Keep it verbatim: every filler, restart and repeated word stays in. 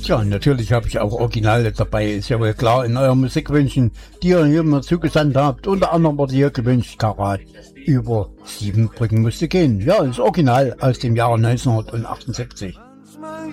Tja, natürlich habe ich auch Originale dabei, ist ja wohl klar, in euren Musikwünschen, die ihr hier mal zugesandt habt. Unter anderem wurde hier gewünscht, Karat, über sieben Brücken musste gehen. Ja, das Original aus dem Jahre neunzehnhundertachtundsiebzig.